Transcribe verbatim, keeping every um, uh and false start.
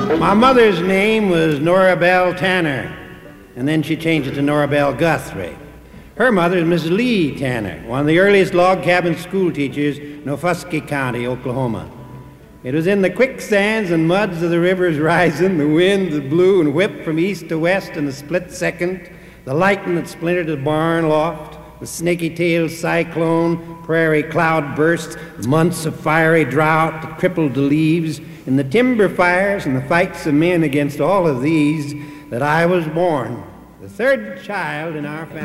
My mother's name was Nora Bell Tanner, and then she changed it to Nora Bell Guthrie. Her mother is Missus Lee Tanner, one of the earliest log cabin school teachers in Nofusky County, Oklahoma. It was in the quicksands and muds of the rivers rising, the winds that blew and whipped from east to west in a split second, the lightning that splintered the barn loft, the snaky-tailed cyclone, prairie cloud bursts, months of fiery drought that crippled the leaves, in the timber fires and the fights of men against all of these, that I was born, the third child in our family.